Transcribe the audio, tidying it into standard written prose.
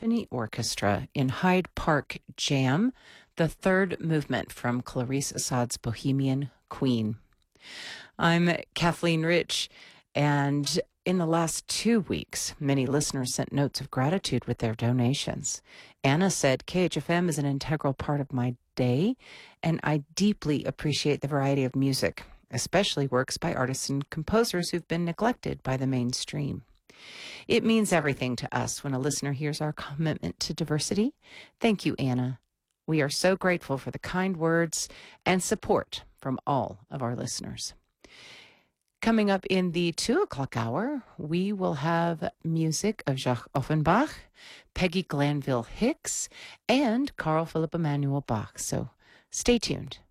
Symphony Orchestra in Hyde Park Jam, the third movement from Clarice Assad's Bohemian Queen. I'm Kathleen Rich, and in the last 2 weeks, many listeners sent notes of gratitude with their donations. Anna said, KHFM is an integral part of my day, and I deeply appreciate the variety of music, especially works by artists and composers who've been neglected by the mainstream. It means everything to us when a listener hears our commitment to diversity. Thank you, Anna. We are so grateful for the kind words and support from all of our listeners. Coming up in the 2 o'clock hour, we will have music of Jacques Offenbach, Peggy Glanville Hicks, and Carl Philipp Emanuel Bach. So stay tuned.